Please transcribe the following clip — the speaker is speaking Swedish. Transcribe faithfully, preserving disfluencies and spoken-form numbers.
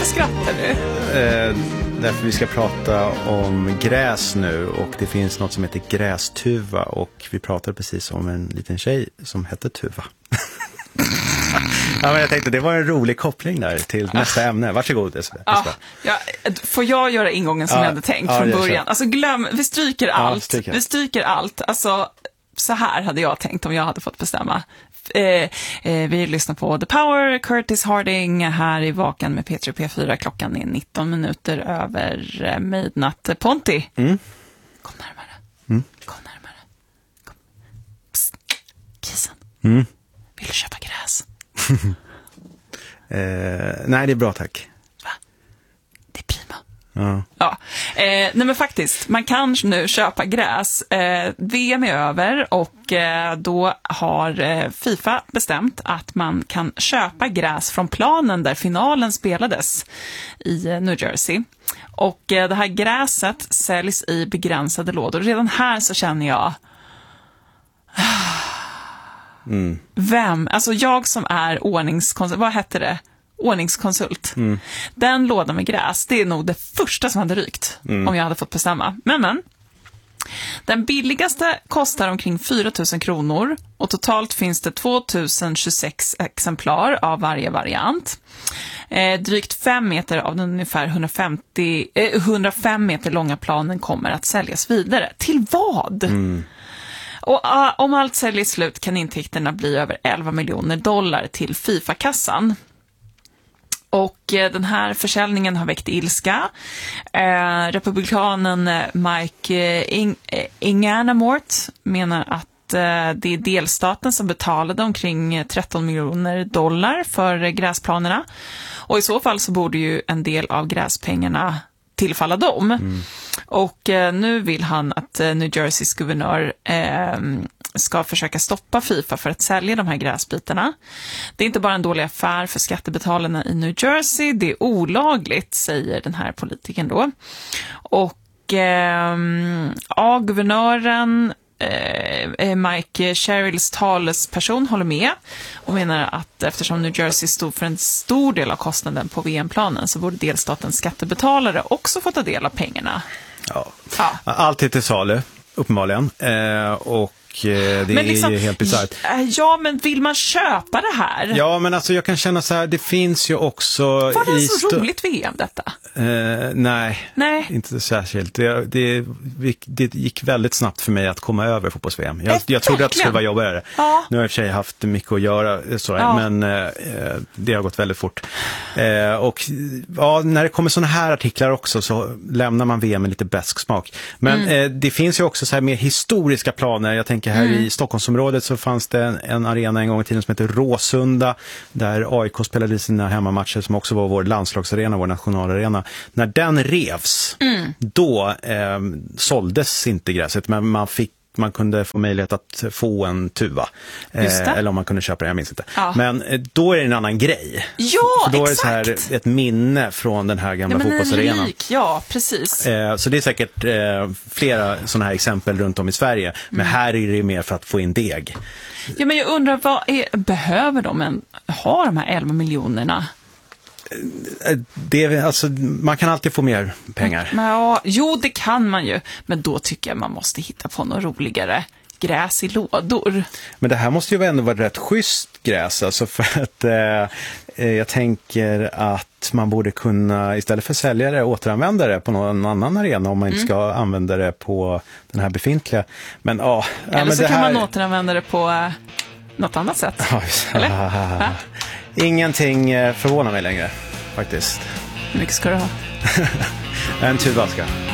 skrattar du? Eh, därför vi ska prata om gräs nu, och det finns något som heter grästuva, och vi pratade precis om en liten tjej som hette Tuva. Ja, men jag tänkte det var en rolig koppling där till nästa ämne. Varsågod. Ja, ja, får jag göra ingången som ja, jag hade tänkt ja, från början? Alltså glöm, vi stryker allt. Ja, stryker. Vi stryker allt. Alltså, så här hade jag tänkt om jag hade fått bestämma. Eh, eh, vi lyssnar på The Power, Curtis Harding här i Vaken med P tre P fyra. Klockan är nitton minuter över eh, midnatt. Ponti, mm. kom närmare. Mm. Kom närmare. Kom. Psst. Kisen. Mm. Vill du köpa gräs? eh, nej, det är bra, tack. Va? Det är prima. Ja. Ja. Eh, nej men faktiskt, man kan nu köpa gräs. Eh, V M är över, och eh, då har eh, FIFA bestämt att man kan köpa gräs från planen där finalen spelades i eh, New Jersey. Och eh, det här gräset säljs i begränsade lådor. Redan här så känner jag... Mm. Vem? Alltså jag som är ordningskonsult, vad heter det? Ordningskonsult. Mm. Den lådan med gräs, det är nog det första som hade rykt mm. om jag hade fått bestämma. Men men, den billigaste kostar omkring fyra tusen kronor, och totalt finns det två tusen tjugosex exemplar av varje variant. Eh, drygt fem meter av den ungefär hundrafemtio, eh, hundrafem meter långa planen kommer att säljas vidare. Till vad? Mm. Och uh, om allt säljer slut kan intäkterna bli över elva miljoner dollar till FIFA-kassan. Och eh, den här försäljningen har väckt ilska. Eh, republikanen Mike eh, Ing- eh, Inganamort menar att eh, det är delstaten som betalade omkring tretton miljoner dollar för eh, gräsplanerna. Och i så fall så borde ju en del av gräspengarna tillfalla dem. Mm. Och eh, nu vill han att eh, New Jerseys guvernör eh, ska försöka stoppa FIFA för att sälja de här gräsbitarna. Det är inte bara en dålig affär för skattebetalarna i New Jersey, det är olagligt, säger den här politikern då. Och eh, ja, guvernören eh, Mike Sherrills talesperson håller med och menar att eftersom New Jersey stod för en stor del av kostnaden på V M-planen så borde delstatens skattebetalare också få ta del av pengarna. Ja. Ja. Allt är till salu, uppenbarligen. Eh, och det men är liksom, ju helt bizarrt. Ja, men vill man köpa det här? Ja, men alltså jag kan känna så här, det finns ju också... Var det i så st- roligt V M detta? Eh, nej, nej, inte särskilt. Det, det, det gick väldigt snabbt för mig att komma över fotbolls-V M. Jag, jag trodde att det skulle vara jobbigare. Ja. Nu har jag i och för sig haft mycket att göra, så, ja. men eh, det har gått väldigt fort. Eh, och ja, när det kommer såna här artiklar också så lämnar man V M med lite besk smak. Men mm. eh, det finns ju också så här mer historiska planer. Jag tänker här mm. i Stockholmsområdet så fanns det en, en arena en gång i tiden som heter Råsunda, där A I K spelade sina hemmamatcher, som också var vår landslagsarena, vår nationalarena. När den revs, mm. då eh, såldes inte gräset, men man fick man kunde få möjlighet att få en tuva. Eh, eller om man kunde köpa det, jag minns inte. Ja. Men eh, då är det en annan grej. Ja, för då exakt. är det så här ett minne från den här gamla ja, fotbollsarenan. Rik, ja, precis. Eh, så det är säkert eh, flera sådana här exempel runt om i Sverige. Men mm. här är det mer för att få in deg. Ja, men jag undrar, vad är, behöver de en, ha de här elva miljonerna? Det, alltså, man kan alltid få mer pengar. Men, ja, jo, det kan man ju. Men då tycker jag man måste hitta på något roligare. Gräs i lådor. Men det här måste ju ändå vara rätt schysst gräs. Alltså för att eh, jag tänker att man borde kunna, istället för säljare, återanvända det på någon annan arena om man inte mm. ska använda det på den här befintliga. Men, ja, Eller ja, men så det kan här... man återanvända det på uh, något annat sätt. Eller? Ingenting förvånar mig längre, faktiskt. Hur mycket ska du ha? En tuva ska.